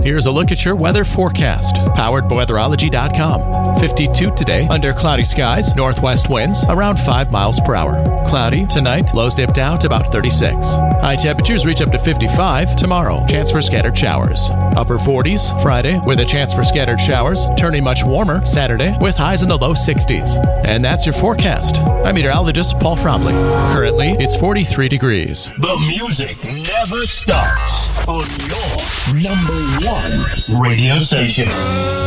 Here's a look at your weather forecast, powered by weatherology.com. 52 today, under cloudy skies, northwest winds around 5 miles per hour. Cloudy tonight, lows dip down to about 36. High temperatures reach up to 55 tomorrow. Chance for scattered showers. Upper 40s Friday, with a chance for scattered showers, turning much warmer Saturday with highs in the low 60s. And that's your forecast. I'm meteorologist Paul Fromley. Currently, it's 43 degrees. The music never stops on your number one radio station.